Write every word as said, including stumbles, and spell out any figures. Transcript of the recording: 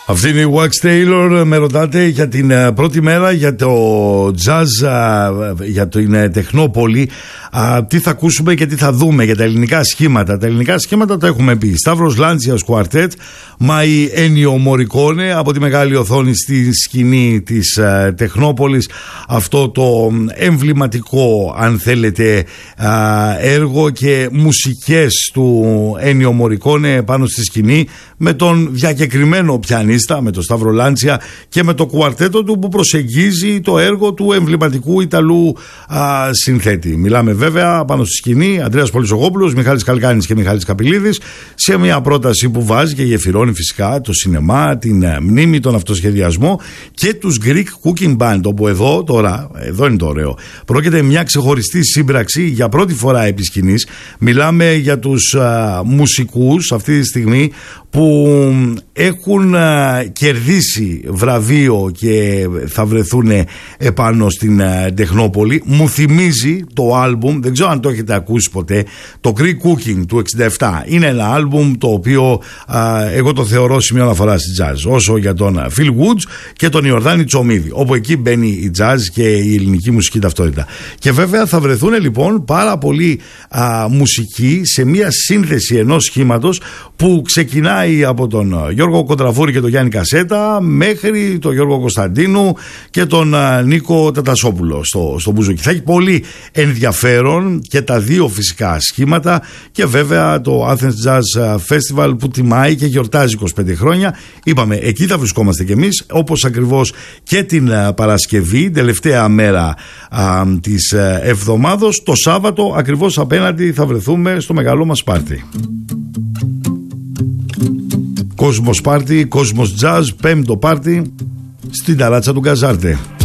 Αυτή είναι η Wax Taylor. Με ρωτάτε για την uh, πρώτη μέρα για το jazz, uh, για την Τεχνόπολη, uh, τι θα ακούσουμε και τι θα δούμε για τα ελληνικά σχήματα. Τα ελληνικά σχήματα τα έχουμε πει. Σταύρος Λάντσιας Κουαρτέτ, Μάη Ένιο Μωρικόνε, από τη μεγάλη οθόνη στη σκηνή της uh, Τεχνόπολης. Αυτό το εμβληματικό, αν θέλετε, uh, έργο και μουσικές του Ένιο Μωρικόνε πάνω στη σκηνή, με τον διακεκριμένο πιανίστα, με τον Σταύρο Λάντσια, και με το κουαρτέτο του που προσεγγίζει το έργο του εμβληματικού Ιταλού α, συνθέτη. Μιλάμε βέβαια πάνω στη σκηνή Ανδρέας Πολυσογόπουλος, Μιχάλης Καλκάνης και Μιχάλης Καπηλίδης, σε μια πρόταση που βάζει και γεφυρώνει φυσικά το σινεμά, την μνήμη, τον αυτοσχεδιασμό και τους Greek Cooking Band, όπου εδώ τώρα, εδώ είναι το ωραίο, πρόκειται μια ξεχωριστή σύμπραξη για πρώτη φορά επί σκηνής. Μιλάμε για τους α, μουσικούς αυτή τη στιγμή που έχουν α, κερδίσει βραβείο και θα βρεθούν επάνω στην α, Τεχνόπολη. Μου θυμίζει το άλμπουμ, δεν ξέρω αν το έχετε ακούσει ποτέ, το Greek Cooking του εξήντα επτά. Είναι ένα άλμπουμ το οποίο α, εγώ το θεωρώ σημείο αναφορά στη jazz, όσο για τον Phil Woods και τον Ιορδάνη Τσομίδη, όπου εκεί μπαίνει η jazz και η ελληνική μουσική ταυτότητα. Και βέβαια θα βρεθούν λοιπόν πάρα πολλοί α, μουσικοί σε μια σύνθεση ενός σχήματος που ξεκινάει από τον Γιώργο Κοντραφούρη και τον Γιάννη Κασέτα μέχρι τον Γιώργο Κωνσταντίνου και τον α, Νίκο Τατασόπουλο στο, στο μπουζούκι. Θα έχει πολύ ενδιαφέρον και τα δύο φυσικά σχήματα, και βέβαια το Athens Jazz Festival που τιμάει και γιορτάζει είκοσι πέντε χρόνια. Είπαμε, εκεί θα βρισκόμαστε κι εμείς, όπως ακριβώς και την α, Παρασκευή, τελευταία μέρα α, της α, εβδομάδος. Το Σάββατο ακριβώς απέναντι θα βρεθούμε στο μεγάλο μας πάρτι. Κόσμος πάρτι, Κόσμος Jazz, πέμπτο πάρτι στην ταράτσα του Γκαζάρτε.